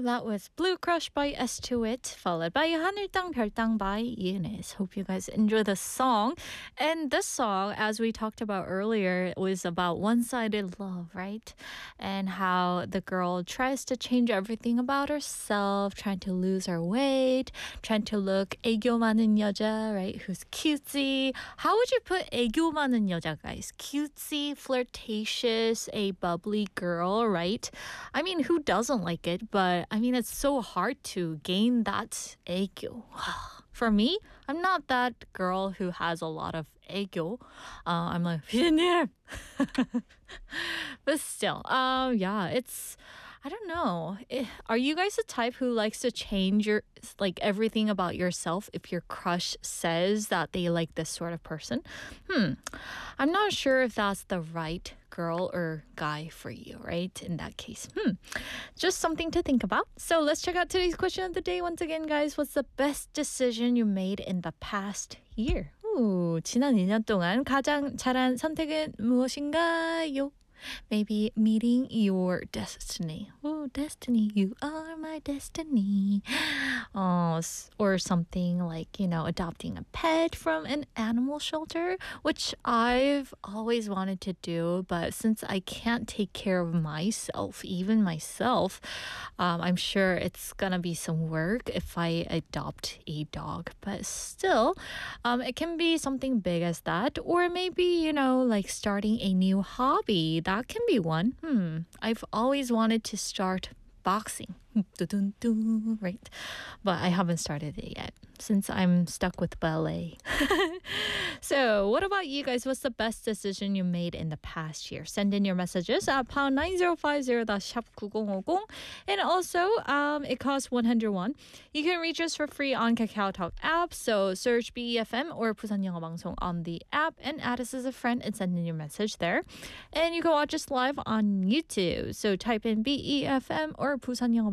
that was Blue Crush by S2IT, followed by 하늘땅 별땅 by Eunice. Hope you guys enjoy the song. And this song, as we talked about earlier, was about one-sided love, right? And how the girl tries to change everything about herself, trying to lose her weight, trying to look 애교 많은 여자, right? Who's cutesy. How would you put 애교 많은 여자, guys? Cutesy, flirtatious, a bubbly girl, right? I mean, who doesn't like it? But I mean, it's so hard to gain that 애교. For me, I'm not that girl who has a lot of 애교. I'm like, 피디님! But still, yeah, it's, I don't know. Are you guys the type who likes to change your, like, everything about yourself if your crush says that they like this sort of person? I'm not sure if that's the right girl or guy for you, right? In that case. Just something to think about. So let's check out today's question of the day once again, guys. What's the best decision you made in the past year? 지난 1년 동안 가장 잘한 선택은 무엇인가요? Maybe meeting your destiny. Oh, destiny, you are my destiny. Or something like, adopting a pet from an animal shelter, which I've always wanted to do. But since I can't take care of myself, even myself, I'm sure it's gonna be some work if I adopt a dog. But still, it can be something big as that. Or maybe, like starting a new hobby. That can be one. I've always wanted to start boxing. Right? But I haven't started it yet since I'm stuck with ballet. So what about you guys? What's the best decision you made in the past year? Send in your messages at pound 9050 샵 9050. And also, it costs 101. You can reach us for free on KakaoTalk app. So search BEFM or Busan 영어 방송 on the app and add us as a friend and send in your message there. And you can watch us live on YouTube. So type in BEFM or Busan 영어